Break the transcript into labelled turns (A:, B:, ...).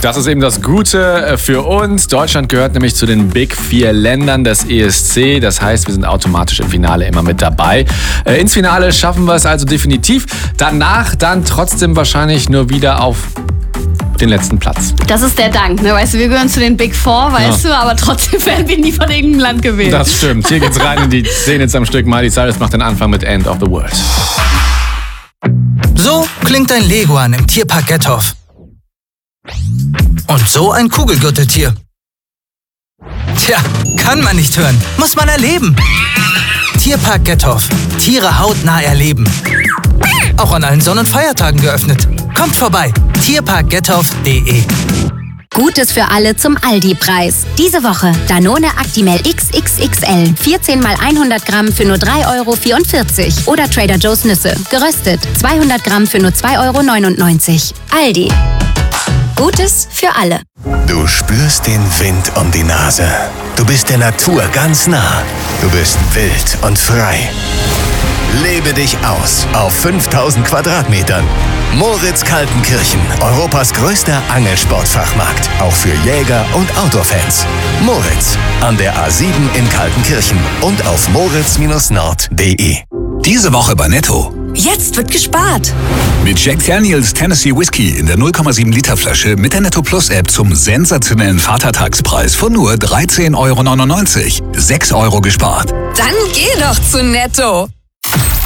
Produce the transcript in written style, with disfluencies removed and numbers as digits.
A: Das ist eben das Gute für uns. Deutschland gehört nämlich zu den Big 4 Ländern des ESC. Das heißt, wir sind automatisch im Finale immer mit dabei. Ins Finale schaffen wir es also definitiv. Danach dann trotzdem wahrscheinlich nur wieder auf den letzten Platz.
B: Das ist der Dank, ne? Weißt du, wir gehören zu den Big 4, weißt du, aber trotzdem werden wir nie von irgendeinem Land gewählt.
A: Das stimmt. Hier geht's rein in die 10 jetzt am Stück. Miley Cyrus macht den Anfang mit End of the World.
C: So klingt ein Leguan im Tierpark Gethoff. Und so ein Kugelgürteltier. Tja, kann man nicht hören, muss man erleben. Tierpark Gethoff. Tiere hautnah erleben. Auch an allen Sonn- und Feiertagen geöffnet. Kommt vorbei, tierparkgethoff.de.
D: Gutes für alle zum Aldi-Preis. Diese Woche Danone Actimel XXXL. 14 x 100 Gramm für nur 3,44 € Oder Trader Joe's Nüsse. Geröstet. 200 Gramm für nur 2,99 €. Aldi. Gutes für alle.
E: Du spürst den Wind um die Nase. Du bist der Natur ganz nah. Du bist wild und frei. Lebe dich aus auf 5000 Quadratmetern. Moritz Kaltenkirchen, Europas größter Angelsportfachmarkt. Auch für Jäger und Outdoor-Fans. Moritz, an der A7 in Kaltenkirchen und auf moritz-nord.de.
F: Diese Woche bei Netto.
G: Jetzt wird gespart.
F: Mit Jack Daniels Tennessee Whiskey in der 0,7 Liter Flasche mit der Netto Plus App zum sensationellen Vatertagspreis von nur 13,99 €. 6 € gespart.
G: Dann geh doch zu Netto.